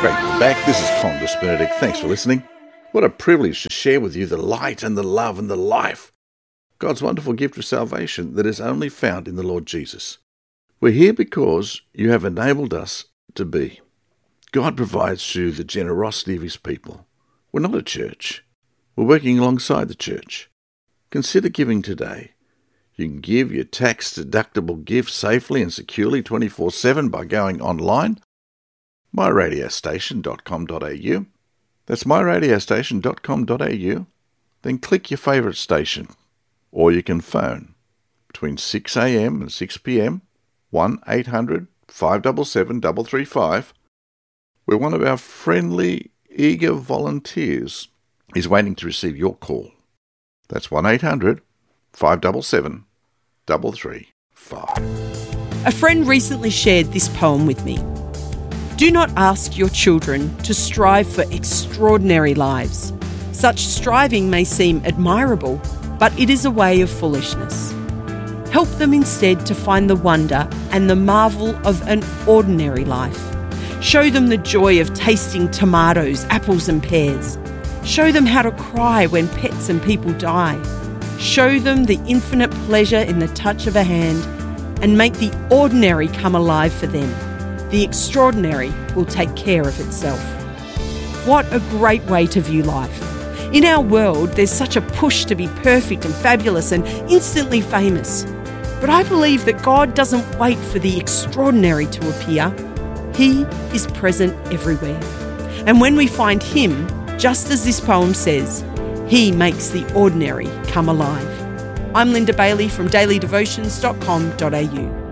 Great to be back. This is Qantas Benedict. Thanks for listening. What a privilege to share with you the light and the love and the life, God's wonderful gift of salvation that is only found in the Lord Jesus. We're here because you have enabled us to be. God provides through the generosity of his people. We're not a church. We're working alongside the church. Consider giving today. You can give your tax-deductible gift safely and securely 24/7 by going online, myradiostation.com.au. That's myradiostation.com.au. Then click your favourite station. Or you can phone between 6 a.m. and 6 p.m. 1-800-577-335, where one of our friendly, eager volunteers is waiting to receive your call. That's 1-800-577-335. A friend recently shared this poem with me. Do not ask your children to strive for extraordinary lives. Such striving may seem admirable, but it is a way of foolishness. Help them instead to find the wonder and the marvel of an ordinary life. Show them the joy of tasting tomatoes, apples and pears. Show them how to cry when pets and people die. Show them the infinite pleasure in the touch of a hand, and make the ordinary come alive for them. The extraordinary will take care of itself. What a great way to view life. In our world, there's such a push to be perfect and fabulous and instantly famous. But I believe that God doesn't wait for the extraordinary to appear. He is present everywhere. And when we find him, just as this poem says, he makes the ordinary come alive. I'm Linda Bailey from dailydevotions.com.au.